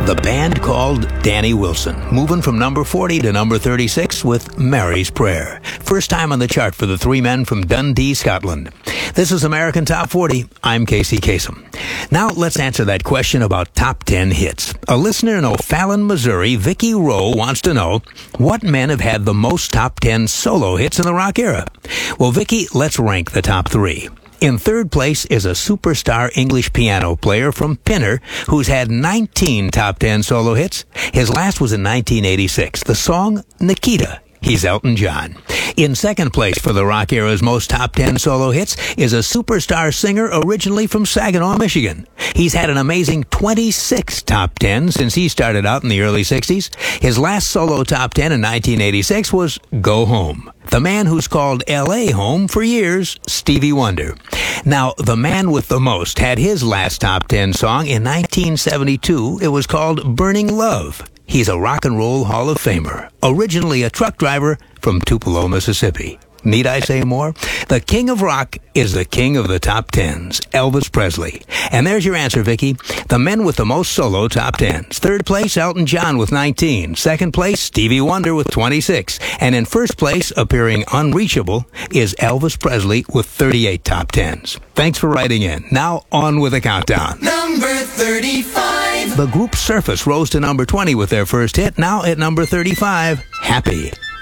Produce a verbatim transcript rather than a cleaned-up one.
The band called Danny Wilson, moving from number forty to number thirty-six with Mary's Prayer. First time on the chart for the three men from Dundee, Scotland. This is American Top forty. I'm Casey Kasem. Now let's answer that question about top ten hits. A listener in O'Fallon, Missouri, Vicky Rowe, wants to know what men have had the most top ten solo hits in the rock era. Well, Vicky, let's rank the top three. In third place is a superstar English piano player from Pinner who's had nineteen top ten solo hits. His last was in nineteen eighty-six. The song, Nikita. He's Elton John. In second place for the rock era's most top ten solo hits is a superstar singer originally from Saginaw, Michigan. He's had an amazing twenty-six top ten since he started out in the early sixties. His last solo top ten in nineteen eighty-six was Go Home. The man who's called L A home for years, Stevie Wonder. Now, the man with the most had his last top ten song in nineteen seventy-two. It was called Burning Love. He's a rock and roll Hall of Famer, originally a truck driver from Tupelo, Mississippi. Need I say more? The king of rock is the king of the top tens, Elvis Presley. And there's your answer, Vicky. The men with the most solo top tens. Third place, Elton John with nineteen. Second place, Stevie Wonder with twenty-six. And in first place, appearing unreachable, is Elvis Presley with thirty-eight top tens. Thanks for writing in. Now, on with the countdown. Number thirty-five. The group Surface rose to number twenty with their first hit. Now at number thirty-five, Happy.